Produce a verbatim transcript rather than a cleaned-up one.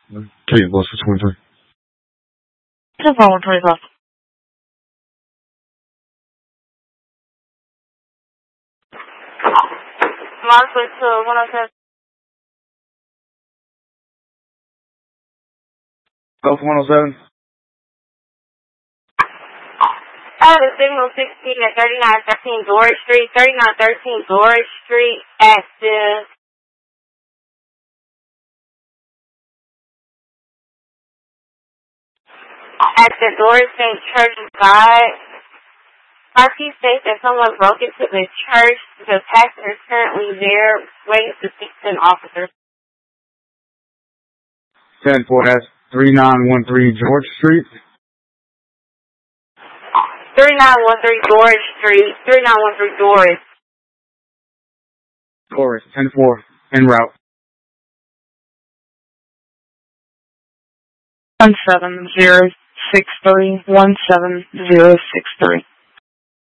Kate, lost for twenty-three. ten four one twenty-five. Line switch to one oh seven. Go for one oh seven. I have a signal sixteen at thirty-nine thirteen George Street, thirty-nine thirteen George Street, active. At the Dorrison Church side, Marquis states that someone broke into the church. The pastor is currently there waiting to speak to an officer. ten four, that's thirty-nine thirteen George Street. thirty-nine thirteen George Street, thirty-nine thirteen Doris. Doris, ten four, en route. one seven zero six three, one seven zero six three.